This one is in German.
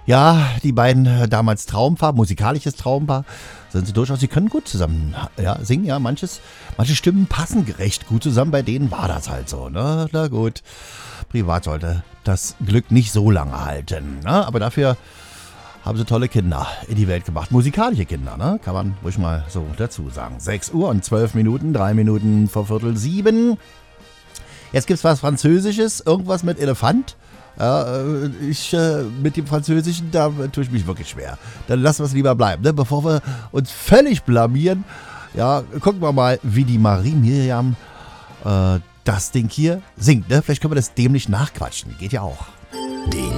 Ja, die beiden damals Traumpaar, musikalisches Traumpaar, sind sie durchaus, sie können gut zusammen singen, ja, manche Stimmen passen recht gut zusammen, bei denen war das halt so, ne, na gut, privat sollte das Glück nicht so lange halten, ne, aber dafür haben sie tolle Kinder in die Welt gebracht, musikalische Kinder, ne, kann man ruhig mal so dazu sagen. 6 Uhr und 12 Minuten, 3 Minuten vor 6:15. Jetzt gibt's was Französisches, irgendwas mit Elefant. Ja, mit dem Französischen, da tue ich mich wirklich schwer. Dann lassen wir es lieber bleiben, ne? Bevor wir uns völlig blamieren. Ja, gucken wir mal, wie die Marie Miriam das Ding hier singt. Ne? Vielleicht können wir das dämlich nachquatschen. Geht ja auch.